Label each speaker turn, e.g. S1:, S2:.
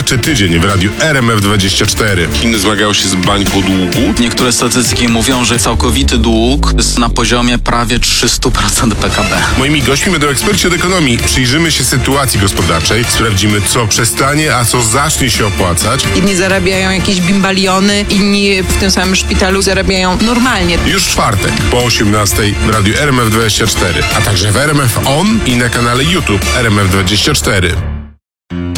S1: gospodarczy tydzień w radiu RMF24. Chiny zmagają się z bańką długu.
S2: Niektóre statystyki mówią, że całkowity dług jest na poziomie prawie 300% PKB.
S1: Moimi gośćmi będą eksperci od ekonomii. Przyjrzymy się sytuacji gospodarczej, sprawdzimy, co przestanie, a co zacznie się opłacać.
S3: Jedni zarabiają jakieś bimbaliony, inni w tym samym szpitalu zarabiają normalnie.
S1: Już w czwartek po 18:00 w radiu RMF24, a także w RMF On i na kanale YouTube RMF24.